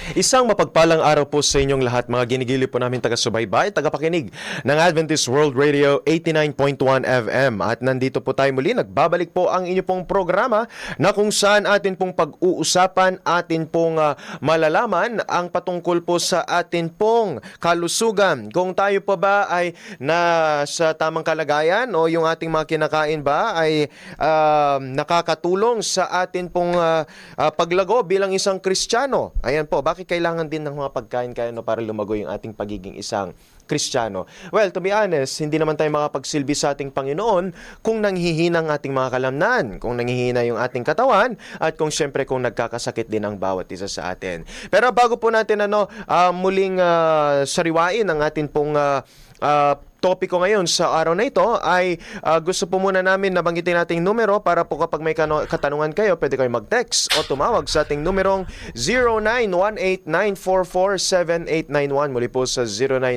Isang mapagpalang araw po sa inyong lahat, mga ginigili po namin taga-subaybay, tagapakinig ng Adventist World Radio 89.1 FM. At nandito po tayo muli, nagbabalik po ang inyo pong programa na kung saan atin pong pag-uusapan, atin pong malalaman ang patungkol po sa atin pong kalusugan. Kung tayo pa ba ay nasa tamang kalagayan o yung ating mga kinakain ba ay nakakatulong sa atin pong paglago bilang isang Kristiyano. Ayan po, bakit kailangan din ng mga pagkain para lumago yung ating pagiging isang Kristiyano? Well, to be honest, hindi naman tayo makapagsilbi sa ating Panginoon kung nanghihina ang ating mga kalamnan, kung nanghihina yung ating katawan, at kung syempre kung nagkakasakit din ang bawat isa sa atin. Pero bago po natin muling sariwain ang atin pong topiko ngayon sa araw na ito ay gusto po muna namin nabanggitin nating numero para po kapag may katanungan kayo, pwede kayo mag-text o tumawag sa ating numerong 0918-944-7891. Muli po sa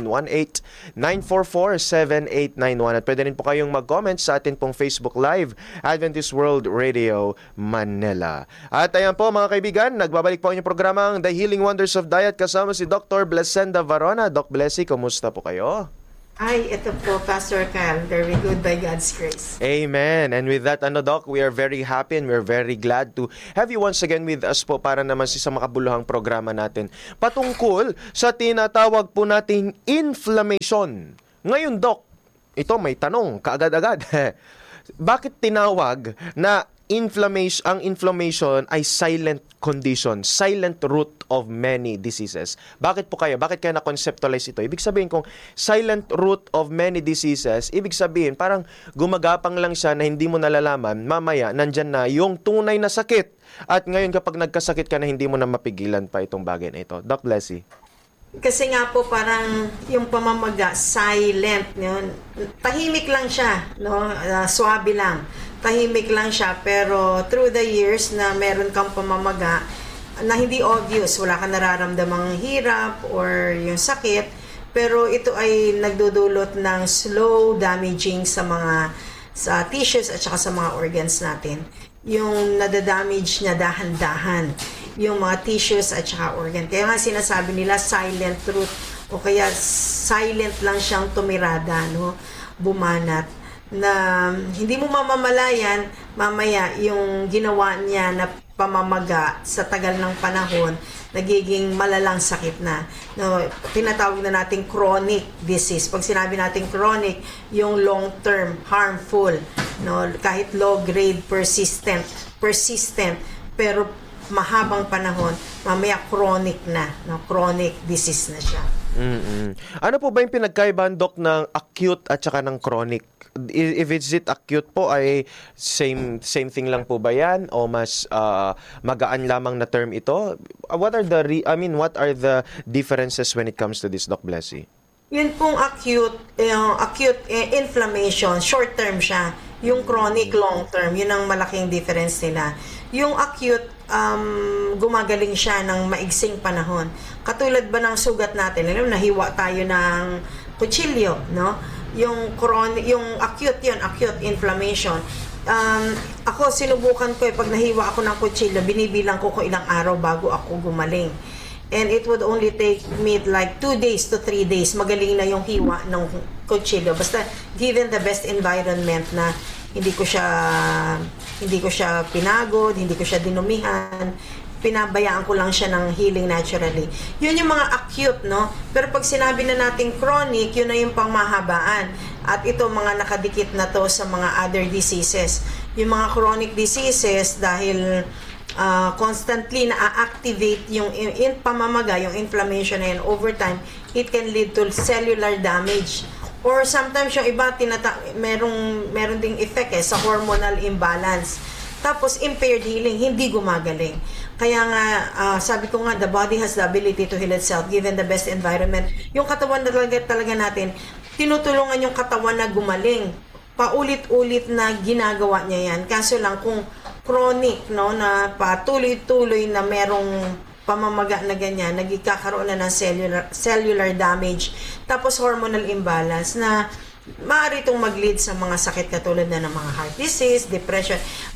0918-944-7891. At pwede rin po kayong mag-comment sa atin pong Facebook Live, Adventist World Radio Manila. At ayan po mga kaibigan, nagbabalik po ang inyong programang The Healing Wonders of Diet kasama si Dr. Blessenda Varona. Doc Blessy, kumusta po kayo? Ay, ito po, Pastor Cal. Very good by God's grace. Amen. And with that, Doc, we are very happy and we're very glad to have you once again with us po para naman sa makabuluhang programa natin patungkol sa tinatawag po nating inflammation. Ngayon, Doc, ito may tanong, kaagad-agad. Bakit tinawag na ang inflammation ay silent condition, silent root of many diseases? Bakit kaya na-conceptualize ito? Ibig sabihin kung silent root of many diseases, ibig sabihin parang gumagapang lang siya na hindi mo nalalaman, mamaya nandyan na yung tunay na sakit. At ngayon kapag nagkasakit ka na, hindi mo na mapigilan pa itong bagay na ito. Doc Blessy. Kasi nga po parang yung pamamaga, silent, yun. Tahimik lang siya, no? Swabe lang. Tahimik lang siya, pero through the years na meron kang pamamaga na hindi obvious, wala kang nararamdamang hirap or yung sakit, pero ito ay nagdudulot ng slow damaging sa tissues at saka sa mga organs natin. Yung nadadamage niya dahan-dahan yung mga tissues at saka organ. Kaya nga sinasabi nila silent root o kaya silent lang siyang tumirada, no? Bumanat, na hindi mo mamamalayan mamaya yung ginawa niya na pamamaga sa tagal ng panahon, nagiging malalang sakit na. No, tinatawag na natin chronic disease. Pag sinabi natin chronic, yung long-term, harmful, no, kahit low-grade, persistent, pero mahabang panahon, mamaya chronic na, no, chronic disease na siya. Ano po ba yung pinagkaibahan, Doc, ng acute at saka ng chronic? If it's acute po ay same thing lang po ba yan o mas magaan lamang na term ito? What are the differences when it comes to this, Doc Blessy? Yun pong acute inflammation, short term siya. Yung chronic, long term, yun ang malaking difference nila. Yung acute, gumagaling siya ng maigsing panahon. Katulad ba ng sugat natin, nahiwa tayo ng kutsilyo, no? Yung chronic, yung acute inflammation. Ako sinubukan ko pag nahiwa ako ng kutsilyo, binibilang ko kung ilang araw bago ako gumaling. And it would only take me like 2 days to 3 days magaling na yung hiwa ng kutsilyo. Basta given the best environment na hindi ko siya pinagod, hindi ko siya dinumihan, pinabayaan ko lang siya ng healing naturally. Yun yung mga acute, no? Pero pag sinabi na natin chronic, yun na yung pangmahabaan. At ito, mga nakadikit na to sa mga other diseases. Yung mga chronic diseases, dahil constantly na-activate yung pamamaga, yung inflammation na yun, over time, it can lead to cellular damage. Or sometimes yung iba, meron ding effect sa hormonal imbalance. Tapos impaired healing, hindi gumagaling. Kaya nga, sabi ko nga, the body has the ability to heal itself given the best environment. Yung katawan na talaga natin, tinutulungan yung katawan na gumaling. Paulit-ulit na ginagawa niya yan. Kaso lang kung chronic, no, na patuloy-tuloy na merong pamamaga na ganyan, nagkakaroon na ng cellular damage, tapos hormonal imbalance na maaari itong mag-lead sa mga sakit katulad na ng mga heart disease, depression.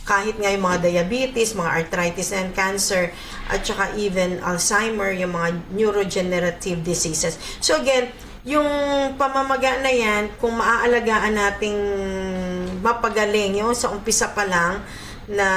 kahit nga yung mga diabetes, mga arthritis and cancer, at saka even Alzheimer, yung mga neurodegenerative diseases. So again, yung pamamaga na yan, kung maaalagaan nating mapagaling, yung sa umpisa pa lang, na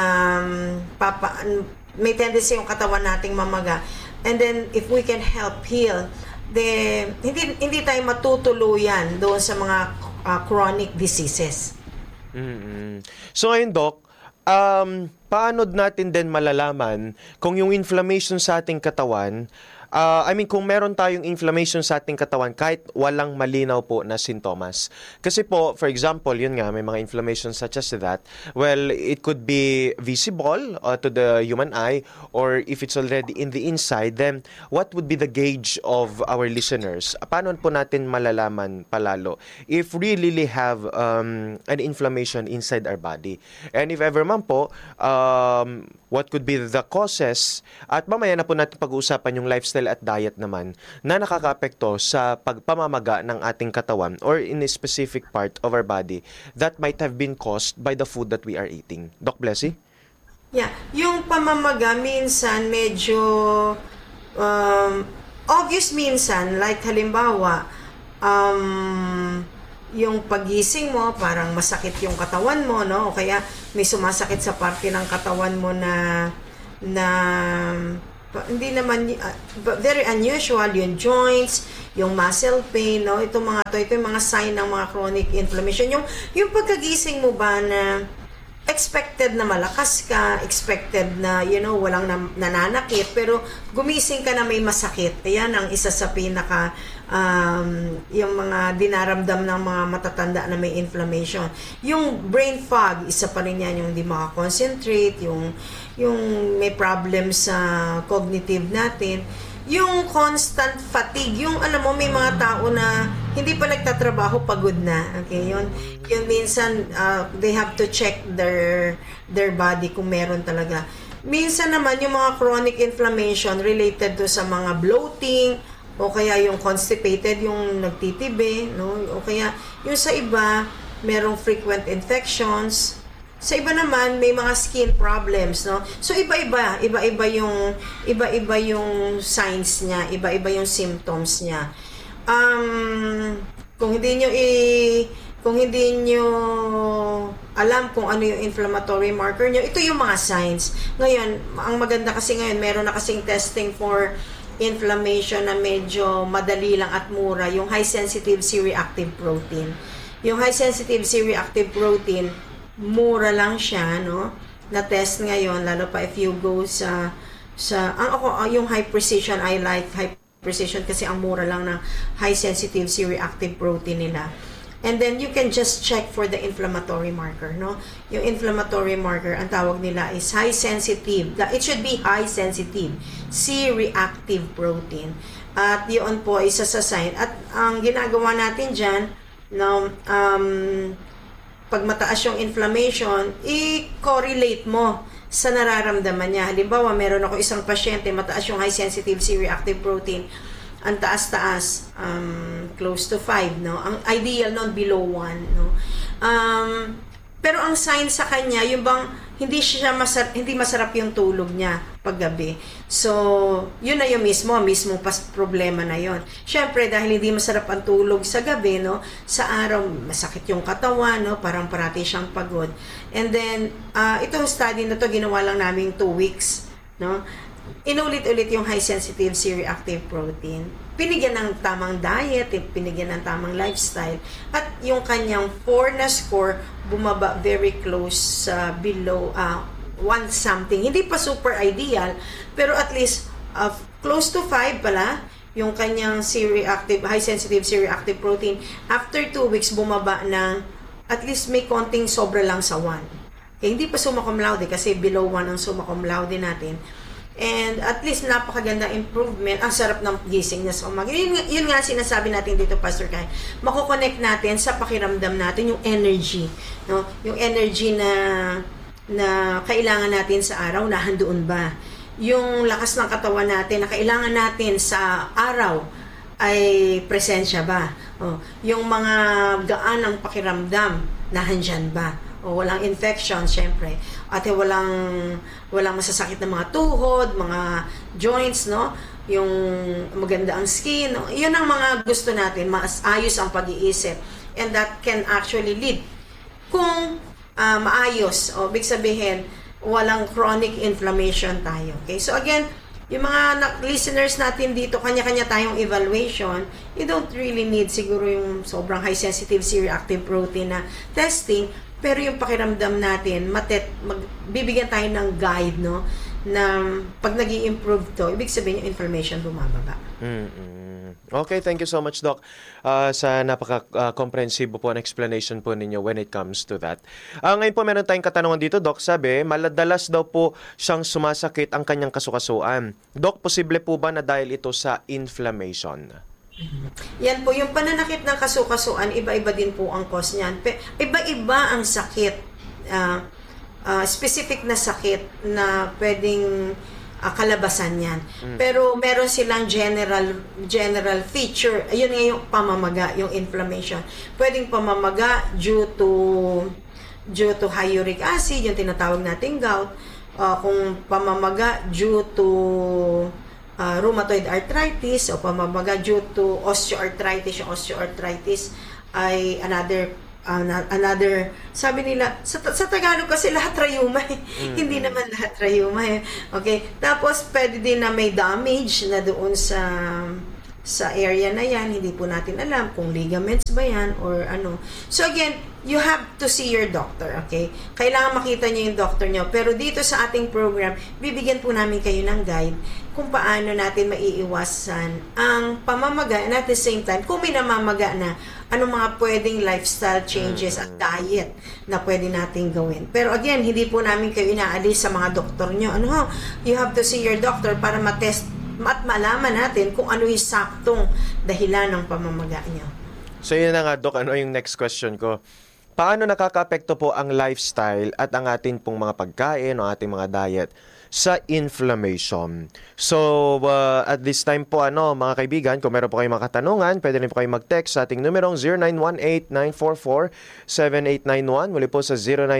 may tendency yung katawan nating mamaga, and then if we can help heal, hindi tayo matutuluyan doon sa mga chronic diseases. Mm-hmm. So ngayon, Doc, paano natin din malalaman kung yung inflammation sa ating katawan, kung meron tayong inflammation sa ating katawan kahit walang malinaw po na sintomas. Kasi po, for example, yun nga, may mga inflammation such as that, well, it could be visible to the human eye, or if it's already in the inside, then what would be the gauge of our listeners? Paano po natin malalaman palalo if we really have an inflammation inside our body? And if ever man po, what could be the causes? At mamaya na po natin pag-uusapan yung lifestyle at diet naman na nakakaapekto sa pagpamamaga ng ating katawan or in a specific part of our body that might have been caused by the food that we are eating. Doc Blessy? Yeah, yung pamamaga minsan medyo obvious minsan, like halimbawa, yung pagising mo, parang masakit yung katawan mo, no? O kaya may sumasakit sa parte ng katawan mo na hindi naman very unusual, yung joints, yung muscle pain, no? Ito yung mga sign ng mga chronic inflammation. Yung pagkagising mo ba na expected na malakas ka, expected na, walang nananakit, pero gumising ka na may masakit. Ayan ang isa sa pinaka yung mga dinaramdam ng mga matatanda na may inflammation. Yung brain fog, isa pa rin yan, yung hindi makakonsentrate, yung may problem sa cognitive natin, yung constant fatigue, yung alam mo, may mga tao na hindi pa nagtatrabaho, pagod na. Okay, yun minsan they have to check their body kung meron talaga. Minsan naman yung mga chronic inflammation related to sa mga bloating, o kaya yung constipated, yung nagtitibi, no? O kaya yung sa iba merong frequent infections. Sa iba naman may mga skin problems, no? So iba-iba yung signs niya, iba-iba yung symptoms niya. Kung hindi nyo alam kung ano yung inflammatory marker nyo, ito yung mga signs. Ngayon, ang maganda kasi ngayon, meron na kasing testing for inflammation na medyo madali lang at mura, yung high sensitive C-reactive protein. Yung high sensitive C-reactive protein, mura lang siya, no? Na test ngayon, lalo pa if you go yung high precision, I like high precision kasi ang mura lang ng high sensitive C-reactive protein nila. And then you can just check for the inflammatory marker, no? Yung inflammatory marker, ang tawag nila is high sensitive. It should be high sensitive C-reactive protein. At yun po isa sa sign. At ang ginagawa natin dyan, no, pag mataas yung inflammation, i-correlate mo sa nararamdaman niya. Halimbawa, meron ako isang pasyente, mataas yung high sensitive C-reactive protein, ang taas-taas, close to 5, no? Ang ideal noon below 1, no? Pero ang sign sa kanya, yung bang hindi masarap yung tulog niya paggabi. So, yun na yung mismo problema na yun. Syempre, dahil hindi masarap ang tulog sa gabi, no? Sa araw, masakit yung katawan, no? Parang parati siyang pagod. And then, itong study na to, ginawa lang namin 2 weeks, no? Inulit-ulit yung high sensitive C-reactive protein. Pinigyan ng tamang diet, pinigyan ng tamang lifestyle, at yung kanyang 4 na score bumaba very close below 1 something. Hindi pa super ideal, pero at least close to 5 pala yung kanyang C-reactive, high sensitive C-reactive protein. After 2 weeks bumaba ng at least may konting sobra lang sa 1. Hindi pa summa cum laude kasi below 1 ang summa cum laude natin. And at least napakaganda improvement. Ang sarap ng gising niya sa umaga. Yun nga sinasabi natin dito, Pastor Kai. Mako-connect natin sa pakiramdam natin yung energy, no? Yung energy na kailangan natin sa araw, nahandoon ba? Yung lakas ng katawan natin na kailangan natin sa araw ay presensya ba? Yung mga gaan ng pakiramdam, nahandyan ba? o walang infection, syempre. At walang masasakit na mga tuhod, mga joints, no? Yung maganda ang skin. No? Yun ang mga gusto natin, mas ayos ang pag-iisip. And that can actually lead kung maayos, o big sabihin, walang chronic inflammation tayo. Okay? So again, yung mga listeners natin dito, kanya-kanya tayong evaluation, you don't really need siguro yung sobrang high sensitive C-reactive protein na testing, pero yung pakiramdam natin, bibigyan tayo ng guide, no? Na pag nag-i-improve to, ibig sabihin yung inflammation bumababa. Okay, thank you so much, Doc, sa napaka-comprehensive po na explanation po ninyo when it comes to that. Ngayon po, meron tayong katanungan dito, Doc. Sabi, maladalas daw po siyang sumasakit ang kanyang kasukasuan. Doc, posible po ba na dahil ito sa inflammation? Yan po, yung pananakit ng kasukasuan, iba-iba din po ang cause niyan. Iba-iba ang sakit. Specific na sakit na pwedeng kalabasan yan. Pero meron silang general feature. Ayun nga yung pamamaga, yung inflammation. Pwedeng pamamaga due to high uric acid, yung tinatawag nating gout. Kung pamamaga due to rheumatoid arthritis o pamamaga due to osteoarthritis. Yung osteoarthritis ay another sabi nila sa Tagalog kasi lahat rayuma hindi naman lahat rayuma okay, tapos pwede din na may damage na doon sa area na yan, hindi po natin alam kung ligaments ba yan or ano. So again, you have to see your doctor, okay? Kailangan makita niyo yung doctor niyo. Pero dito sa ating program, bibigyan po namin kayo ng guide kung paano natin maiiwasan ang pamamaga, and at the same time, kung may namamaga na, anong mga pwedeng lifestyle changes at diet na pwede natin gawin. Pero again, hindi po namin kayo inaalis sa mga doktor niyo. You have to see your doctor para matest at malaman natin kung ano yung saktong dahilan ng pamamaga niyo. So yun na nga, Doc, ano yung next question ko? Paano nakaka-apekto po ang lifestyle at ang ating pong mga pagkain o ating mga diet sa inflammation? So, at this time po, mga kaibigan, kung meron po kayong mga katanungan, pwede rin po kayong mag-text sa ating numerong 0918-944-7891. Muli po sa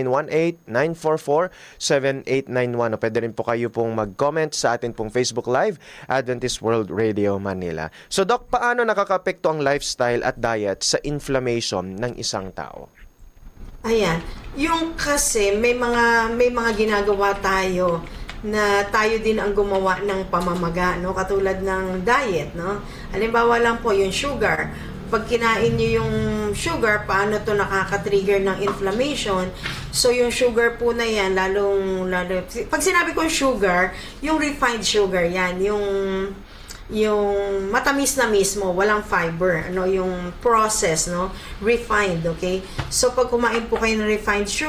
0918-944-7891. Pwede rin po kayo pong mag-comment sa ating pong Facebook Live, Adventist World Radio Manila. So, Doc, paano nakaka-apekto ang lifestyle at diet sa inflammation ng isang tao? Ayan, yung kasi may mga ginagawa tayo na tayo din ang gumawa ng pamamaga, no? Katulad ng diet, no? Halimbawa lang po yung sugar. Pag kinain niyo yung sugar, paano to nakaka-trigger ng inflammation? So yung sugar po na yan, lalo pag sinabi ko sugar, yung refined sugar yan, yung matamis na mismo, walang fiber, yung process, no? Refined, okay? So pag kumain po kayo ng refined sugar,